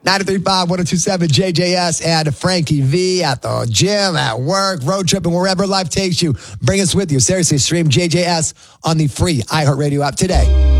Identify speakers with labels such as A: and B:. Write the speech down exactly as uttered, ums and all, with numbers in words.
A: ninety-three point five, one oh two point seven, J J S, and Frankie V at the gym, at work, road trip, and wherever life takes you. Bring us with you. Seriously, stream J J S on the free iHeartRadio app today.